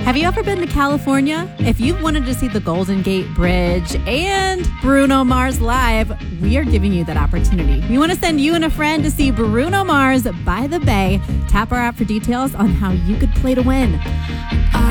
Have you ever been to California? If you've wanted to see the Golden Gate Bridge and Bruno Mars live, we are giving you that opportunity. We want to send you and a friend to see Bruno Mars by the Bay. Tap our app for details on how you could play to win.